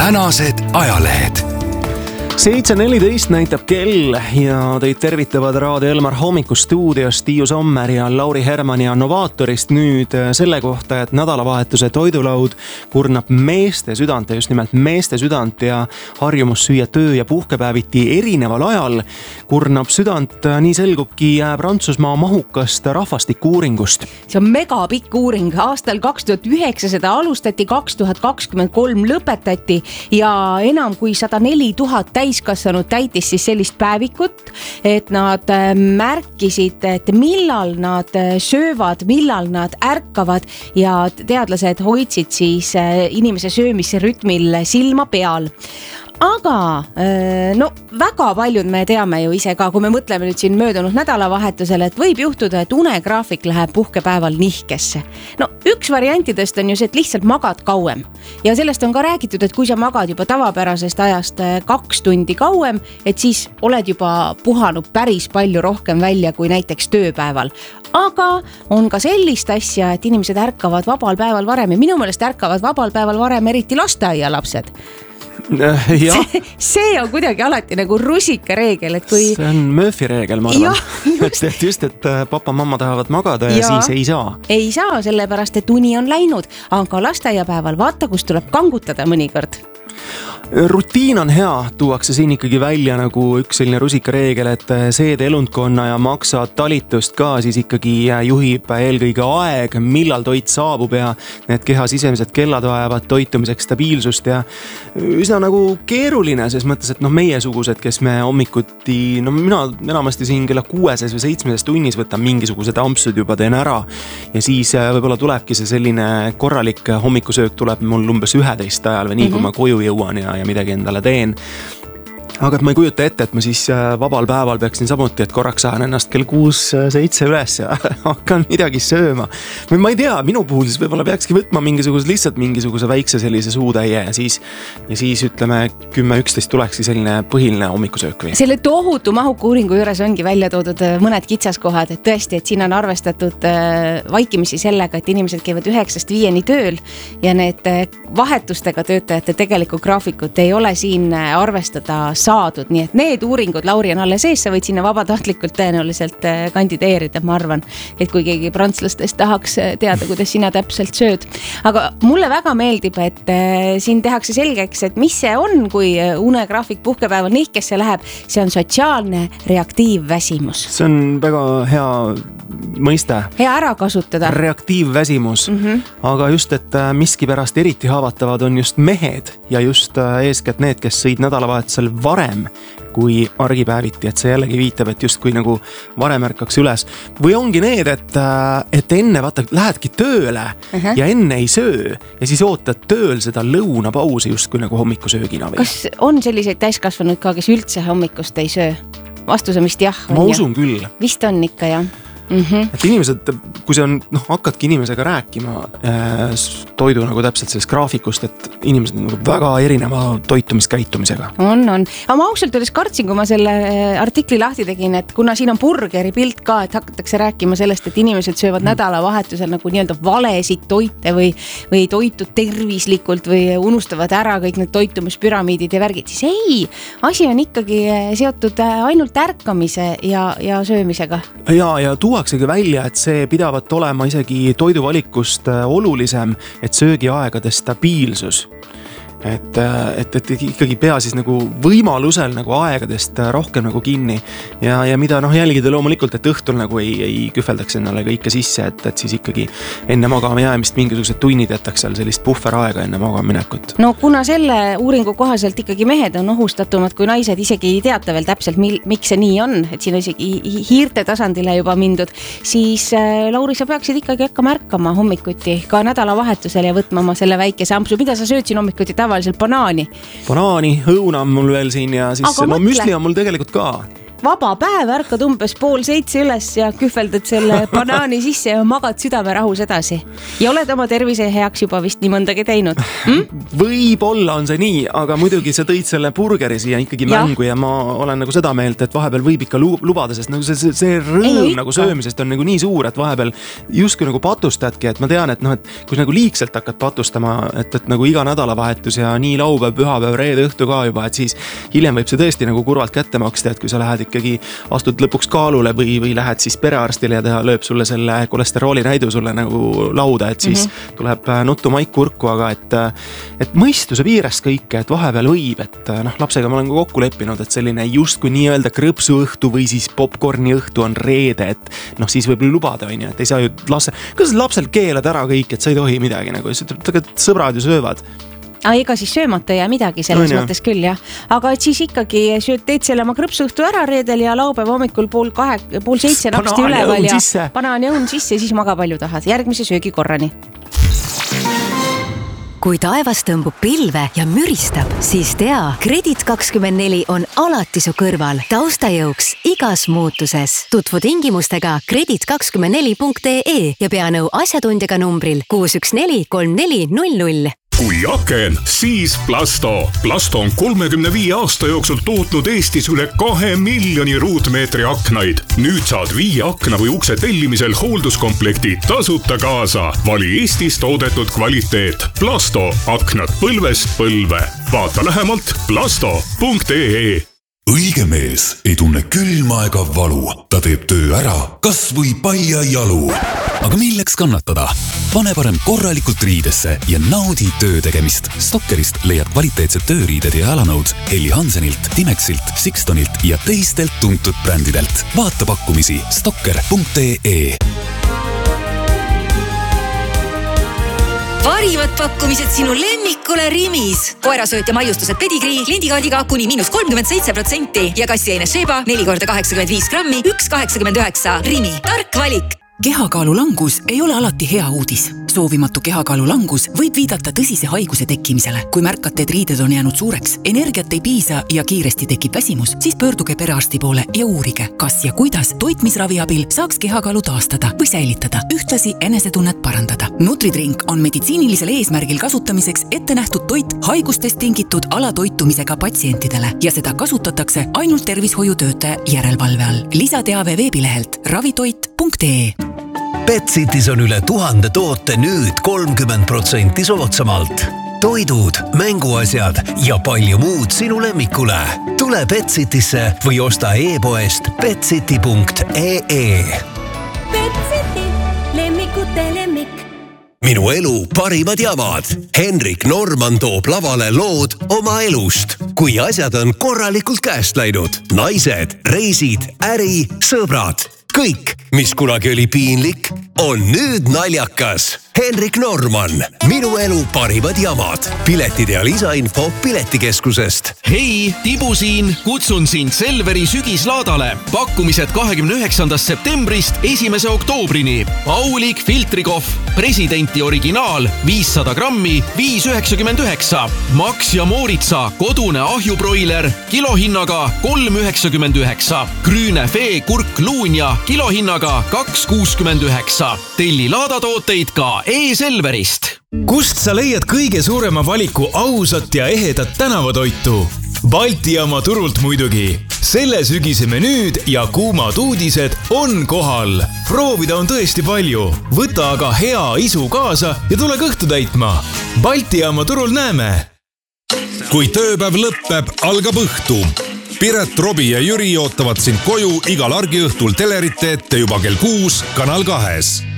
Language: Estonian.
tänased ajalehed. 7.14 näitab kell ja teid tervitavad Raadio Elmar hommikustuudiost Tiiu Sommer ja Lauri Herman ja Novaatorist nüüd selle kohta, et nädalavahetuse toidulaud kurnab meeste südant ja just nimelt meeste südant ja harjumus süüa töö- ja puhkepäeviti erineval ajal kurnab südant, nii selgubki Prantsusmaa mahukast rahvastikuuuringust. See on megapikk uuring, aastal 2009 seda alustati, 2023 lõpetati ja enam kui 104 000 täiskasvanud täitis siis sellist päevikut, et nad märkisid, et millal nad söövad, millal nad ärkavad ja teadlased hoidsid siis inimese söömise rütmil silma peal. Aga no väga paljud me teame ju ise ka, kui me mõtleme nüüd siin möödunud nädalavahetusele, et võib juhtuda, et unegraafik läheb puhkepäeval nihkesse. No üks variantidest on ju see, et lihtsalt magad kauem. Ja sellest on ka räägitud, et kui sa magad juba tavapärasest ajast 2 tundi kauem, et siis oled juba puhanud päris palju rohkem välja kui näiteks tööpäeval. Aga on ka sellist asja, et inimesed ärkavad vabal päeval varem ja minu meelest ärkavad vabal päeval varem eriti lasteaialapsed. See on kuidagi alati nagu rusikareegel, et kui... See on Murphy reegel, ma arvan. Et papa-mamma tahavad magada ja siis ei saa. Ei saa, sellepärast, et uni on läinud, aga lasteaiapäeval vaata, kus tuleb kangutada mõnikord. Rutiin on hea, tuuakse siin ikkagi välja nagu üks selline rusikareegel, et seed elundkonna ja maksa talitust ka siis ikkagi juhib eelkõige aeg, millal toit saabub ja need keha sisemised kellad vajavad toitumiseks stabiilsust ja üsna nagu keeruline ses mõttes, et meiesugused, kes me hommikuti, mina enamasti siin kella 6 või 7 tunnis võtan mingisugused ampsud juba teen ära ja siis võib-olla tulebki see selline korralik hommikusöök tuleb mul umbes 11 ajal või nii, kui ma koju jõuan ja midagi endale teen. Aga et ma ei kujuta ette, et ma siis vabal päeval peaksin samuti, et korraks ajan ennast kell 6-7 üles ja hakkan midagi sööma. Ma ei tea, minu puhul siis võib-olla peakski võtma lihtsalt mingisuguse väikse sellise suutäie ja siis ütleme 10-11 tulekski selline põhiline hommikusöök või. Selle tohutu mahuka uuringu juures ongi välja toodud mõned kitsaskohad, et tõesti, et siin on arvestatud vaikimisi sellega, et inimesed käivad 9-5 tööl ja need vahetustega töötajate tegelikku graafikut ei ole siin arvestada saadud, nii et need uuringud, Lauri, on alles ees, sa võid sinna vabatahtlikult tõenäoliselt kandideerida, ma arvan, et kui keegi prantslastest tahaks teada, kuidas sina täpselt sööd. Aga mulle väga meeldib, et siin tehakse selgeks, et mis see on, kui unegraafik puhkepäeval nihkesse läheb, see on sotsiaalne reaktiivväsimus. See on väga hea mõiste. Hea ära kasutada. Reaktiivväsimus. Aga just, et miski pärast eriti haavatavad on just mehed ja just eeskätt need, kes sõid nädalavahetusel varem kui argipäeviti, et see jällegi viitab, et just kui nagu varem ärkaks üles. Või ongi need, et enne vaata, lähedki tööle ja enne ei söö ja siis ootad tööl seda lõunapausi just kui nagu hommikusöögina või. Kas on selliseid täiskasvanud ka, kes üldse hommikust ei söö? Vastus on vist jah. Ma usun küll. Vist on ikka jah. Et inimesed, kui see on, hakkadki inimesega rääkima toidu nagu täpselt sellest graafikust, et inimesed on nagu väga erineva toitumiskäitumisega. On. Aga ma ausalt öeldes kartsin, kui ma selle artikli lahti tegin, et kuna siin on burgeri pilt ka, et hakatakse rääkima sellest, et inimesed söövad nädalavahetusel nagu nii-öelda valesid toite või toitu tervislikult või unustavad ära kõik need toitumispüramiidid ja värgid, siis ei, asi on ikkagi seotud ainult ärkamise ja söömisega. Ja tuuaksegi välja, et see pidavat olema isegi toiduvalikust olulisem, et söögiaegade stabiilsus. Et ikkagi pea siis nagu võimalusel nagu aegadest rohkem nagu kinni ja mida jälgida loomulikult, et õhtul nagu ei kühveldaks ennale kõike sisse, et siis ikkagi enne magama jäämist mingisugused tunnid jätaks seal sellist puhveraega enne magama minekut. No kuna selle uuringu kohaselt ikkagi mehed on ohustatumad kui naised, isegi ei teata veel täpselt, miks see nii on, et siin on isegi hiirte tasandile juba mindud, siis Lauri, sa peaksid ikkagi hakkama märkama hommikuti ka nädalavahetusel ja võtma oma selle väikese ampsu, mida sa sööd siin hommikuti tavaliselt banaani, õuna on mul veel siin ja siis müsli on mul tegelikult ka. vaba päev, ärkad umbes 6:30 üles ja kühveldad selle banaani sisse ja magad südamerahus edasi. Ja oled oma tervise heaks juba vist nii mõndagi teinud. Võib-olla on see nii, aga muidugi sa tõid selle burgeri siia ikkagi mängu ja ma olen nagu seda meelt, et vahepeal võib ikka lubada, sest nagu see rõõm nagu söömisest on nagu nii suur, et vahepeal justkui nagu patustadki, et ma tean, et et kui nagu liigselt hakkad patustama, et nagu iga nädalavahetus ja nii laupäev, pühapäev, reede õhtu ka juba, et siis hiljem võib see tõesti nagu kurvalt kätte maksta, et kui sa lähed ikkagi, astud lõpuks kaalule või lähed siis perearstile ja ta lööb sulle selle kolesterooli näidu sulle nagu lauda, et siis tuleb nuttu maik kurku, aga et mõistuse piires kõike, et vahepeal võib, et lapsega ma olen kokku leppinud, et selline justkui nii-öelda krõpsu õhtu või siis popcorni õhtu on reede, et siis võib lubada, on ju, et ei saa ju kuidas lapsel keelad ära kõik, et sa ei tohi midagi nagu, sõbrad ju söövad. Ega siis söömata ja midagi selles mõttes küll jah, aga et siis ikkagi teed selle oma krõpsuõhtu ära reedel ja laupäeva hommikul 6:30 naksti üleval ja banaani õun sisse, siis maga palju tahad, järgmise söögikorrani. Kui taevas tõmbub pilve ja müristab, siis tea, Kredit24 on alati su kõrval taustajõuks igas muutuses. Tutvu tingimustega kredit24.ee ja pea nõu asjatundjaga numbril 6143400. Kui aken, siis Plasto. Plasto on 35 aasta jooksul tootnud Eestis üle 2 miljoni ruutmeetri aknaid. Nüüd saad 5 akna või ukse tellimisel hoolduskomplekti tasuta kaasa. Vali Eestis toodetud kvaliteet. Plasto. Aknad põlvest põlve. Vaata lähemalt plasto.ee. Õige mees ei tunne külma ega valu. Ta teeb töö ära, kas või paia jalu. Aga milleks kannatada? Pane parem korralikult riidesse ja naudi töö tegemist. Stokkerist leiad kvaliteetsed tööriided ja jalanõud Helly Hansenilt, Timexilt, Sixtonilt ja teistelt tuntud brändidelt. Vaata pakkumisi stokker.ee. Parivad pakkumised sinu lemmikule Rimis. Koerasööt ja maiustused pedigrii kliendikaadiga kuni -37% ja kassiaine Sheba 4x85 grammi 1,89. Rimi, tark valik. Kehakaalu langus ei ole alati hea uudis. Soovimatu kehakaalu langus võib viidata tõsise haiguse tekkimisele. Kui märkate, et riided on jäänud suureks, energiat ei piisa ja kiiresti tekib väsimus, siis pöörduge perearsti poole ja uurige, kas ja kuidas toitmisravi abil saaks kehakaalu taastada või säilitada, ühtlasi enesetunnet parandada. Nutridrink on meditsiinilisel eesmärgil kasutamiseks ette nähtud toit haigustest tingitud alatoitumisega patsientidele ja seda kasutatakse ainult tervishoiutöötaja järelevalve all. Lisateave veebilehelt ravitoit.ee. Betsitis on üle 1000 toote nüüd 30% soodsamalt. Toidud, mänguasjad ja palju muud sinu lemmikule. Tule Betsitisse või osta e-poest betsiti.ee. Betsiti, lemmikute lemmik. Minu elu parimad jamad. Henrik Norman toob lavale lood oma elust. Kui asjad on korralikult käest läinud. Naised, reisid, äri, sõbrad. Kõik, mis kunagi oli piinlik, on nüüd naljakas. Henrik Norman, minu elu parimad jamad. Piletid ja lisainfo Piletikeskusest. Hei, Tibu siin, kutsun sind Selveri sügislaadale. Pakkumised 29. septembrist 1. oktoobrini. Aulik filtrikohv, presidenti originaal, 500 grammi, 5,99. Max ja Mooritsa, kodune ahjubroiler, kilohinnaga 3,99. Grüne Fee kurk luunja, kilohinnaga 2,69. Telli laadatooteid ka e-Selverist. Kust sa leiad kõige suurema valiku ausat ja ehedat tänavatoitu? Balti jaama turult muidugi. Selle sügise menüüd ja kuumad uudised on kohal. Proovida on tõesti palju. Võta aga hea isu kaasa ja tule kõhtu täitma. Balti jaama turul näeme. Kui tööpäev lõppeb, algab õhtu. Piret, Robi ja Jüri ootavad sind koju igal argiõhtul telerite ette juba kell 6 Kanal 2.